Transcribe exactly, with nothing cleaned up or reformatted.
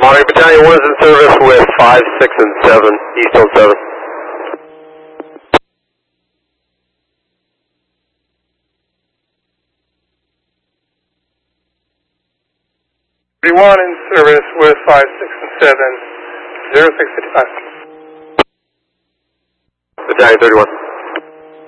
Monterey Battalion one is in service with five, six, and seven, east on seven. thirty-one in service with five, six, and seven, zero six fifty-five. Battalion thirty-one.